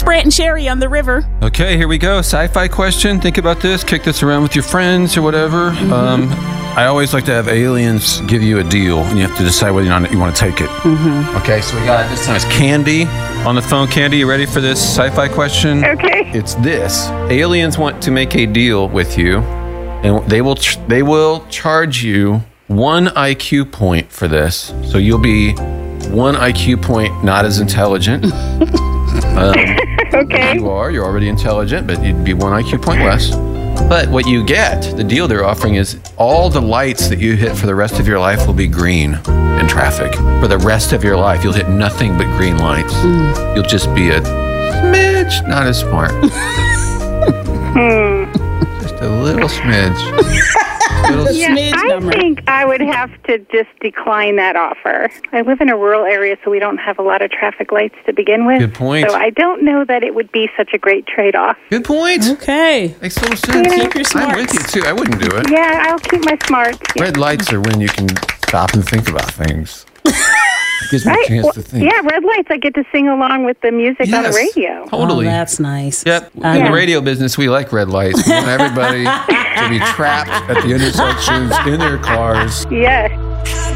Brant and Sherry on the river. Okay, here we go. Sci-fi question. Think about this. Kick this around with your friends or whatever. I always like to have aliens give you a deal, and you have to decide whether or not you want to take it. Okay, so we got this time it's Candy on the phone. Candy, you ready for this sci-fi question? Okay. It's this: aliens want to make a deal with you, and they will charge you 1 IQ point for this. So you'll be 1 IQ point not as intelligent. Okay. You're already intelligent, but you'd be 1 IQ point less. But what you get, the deal they're offering is all the lights that you hit for the rest of your life will be green in traffic. For the rest of your life, you'll hit nothing but green lights. You'll just be a smidge not as smart. Just a little smidge. I think I would have to just decline that offer. I live in a rural area, so we don't have a lot of traffic lights to begin with. Good point. So I don't know that it would be such a great trade-off. Good point. Okay. Makes total sense. Keep your smarts. I'm with you, too. I wouldn't do it. Yeah, I'll keep my smarts. Yeah. Red lights are when you can stop and think about things. It gives me a chance to think. Yeah, red lights. I get to sing along with the music on the radio. Totally. Oh, that's nice. Yep. In the radio business, we like red lights. We want everybody to be trapped at the intersections in their cars. Yes.